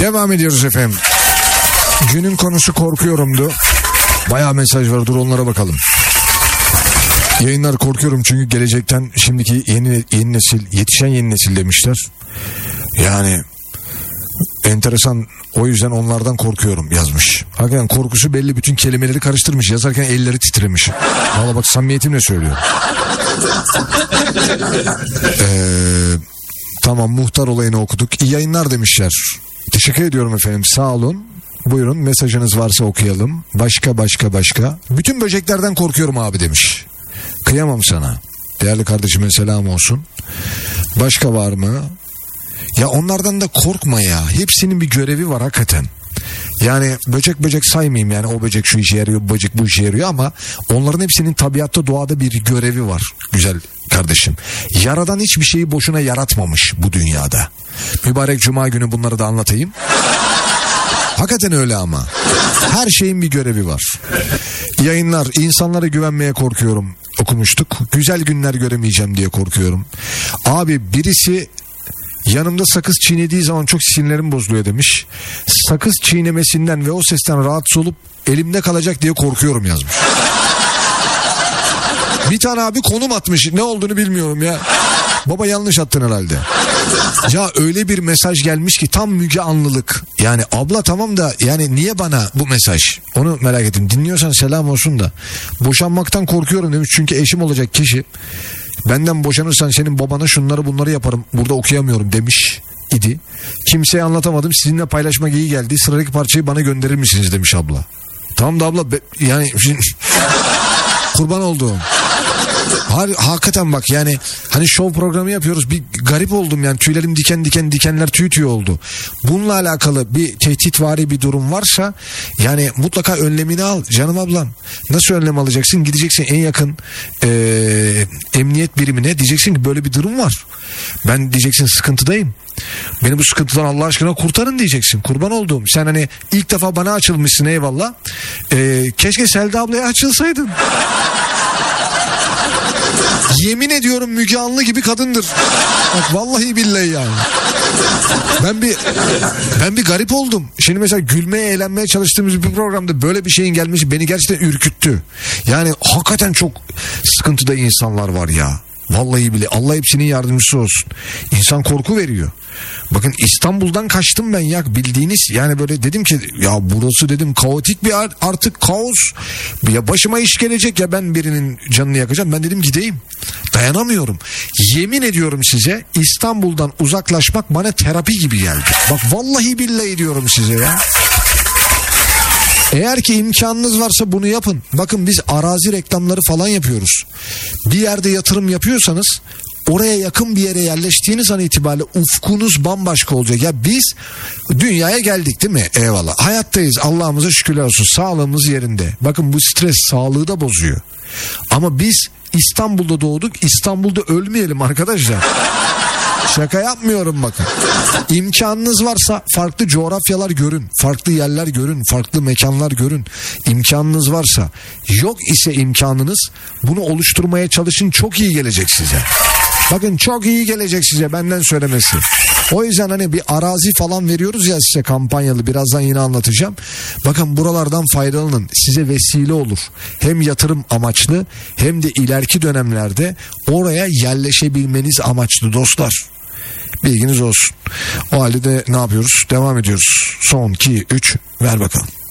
Devam ediyoruz efendim. Günün konusu korkuyorumdu. Bayağı mesaj var, dur onlara bakalım. Yayınlar korkuyorum çünkü gelecekten şimdiki yeni nesil, yetişen yeni nesil demişler. Yani enteresan, o yüzden onlardan korkuyorum yazmış. Hakikaten korkusu belli, bütün kelimeleri karıştırmış. Yazarken elleri titremiş. Valla bak, samimiyetimle söylüyorum. Tamam, muhtar olayını okuduk. İyi yayınlar demişler. Teşekkür ediyorum efendim, sağ olun. Buyurun, mesajınız varsa okuyalım. Başka. Bütün böceklerden korkuyorum abi demiş. Kıyamam sana. Değerli kardeşime selam olsun. Başka var mı? Ya onlardan da korkma ya. Hepsinin bir görevi var hakikaten. Yani böcek saymayayım, yani o böcek şu işe yarıyor, bu böcek bu işe yarıyor, ama onların hepsinin tabiatta, doğada bir görevi var güzel kardeşim. Yaradan hiçbir şeyi boşuna yaratmamış bu dünyada. Mübarek Cuma günü bunları da anlatayım. Hakikaten öyle ama. Her şeyin bir görevi var. Yayınlar, insanlara güvenmeye korkuyorum. Okumuştuk. Güzel günler göremeyeceğim diye korkuyorum. Abi birisi yanımda sakız çiğnediği zaman çok sinirlerim bozuluyor demiş. Sakız çiğnemesinden ve o sesten rahatsız olup elimde kalacak diye korkuyorum yazmış. Bir tane abi konum atmış. Ne olduğunu bilmiyorum ya. Baba yanlış attın herhalde. Ya öyle bir mesaj gelmiş ki tam Müge Anlılık. Yani abla tamam da yani niye bana bu mesaj? Onu merak ettim. Dinliyorsan selam olsun da. Boşanmaktan korkuyorum demiş. Çünkü eşim olacak kişi. Benden boşanırsan senin babana şunları bunları yaparım. Burada okuyamıyorum demiş idi. Kimseye anlatamadım. Sizinle paylaşmak iyi geldi. Sıradaki parçayı bana gönderir misiniz demiş abla. Tamam da abla yani kurban olduğum. Hakikaten bak, yani hani show programı yapıyoruz, bir garip oldum yani, tüylerim dikenler tüy oldu. Bununla alakalı bir tehditvari bir durum varsa yani mutlaka önlemini al canım ablam. Nasıl önlem alacaksın? Gideceksin en yakın emniyet birimine, diyeceksin ki böyle bir durum var. Ben diyeceksin sıkıntıdayım. Beni bu sıkıntıdan Allah aşkına kurtarın diyeceksin. Kurban olduğum. Sen hani ilk defa bana açılmışsın, eyvallah. Keşke Selda ablaya açılsaydın. Yemin ediyorum Müge Anlı gibi kadındır. Bak vallahi billahi yani. Ben bir garip oldum. Şimdi mesela gülmeye, eğlenmeye çalıştığımız bir programda böyle bir şeyin gelmesi beni gerçekten ürküttü. Yani hakikaten çok sıkıntıda insanlar var ya. Vallahi bile Allah hepsinin yardımcısı olsun. İnsan korku veriyor. Bakın İstanbul'dan kaçtım ben ya, bildiğiniz yani, böyle dedim ki ya burası dedim kaotik bir artık kaos. Ya başıma iş gelecek, ya ben birinin canını yakacağım, ben dedim gideyim. Dayanamıyorum. Yemin ediyorum size, İstanbul'dan uzaklaşmak bana terapi gibi geldi. Bak vallahi billahi diyorum size ya. Eğer ki imkanınız varsa bunu yapın. Bakın biz arazi reklamları falan yapıyoruz. Bir yerde yatırım yapıyorsanız oraya yakın bir yere yerleştiğiniz an itibariyle ufkunuz bambaşka olacak. Ya biz dünyaya geldik değil mi? Eyvallah. Hayattayız. Allah'ımıza şükürler olsun. Sağlığımız yerinde. Bakın bu stres sağlığı da bozuyor. Ama biz İstanbul'da doğduk. İstanbul'da ölmeyelim arkadaşlar. Şaka yapmıyorum bakın. İmkanınız varsa farklı coğrafyalar görün. Farklı yerler görün. Farklı mekanlar görün. İmkanınız varsa. Yok ise imkanınız, bunu oluşturmaya çalışın, çok iyi gelecek size. Bakın çok iyi gelecek size, benden söylemesi. O yüzden hani bir arazi falan veriyoruz ya size, kampanyalı, birazdan yine anlatacağım. Bakın buralardan faydalanın, size vesile olur. Hem yatırım amaçlı hem de ileriki dönemlerde oraya yerleşebilmeniz amaçlı dostlar. Bilginiz olsun. O halde de ne yapıyoruz? Devam ediyoruz. Son 2, 3 ver bakalım.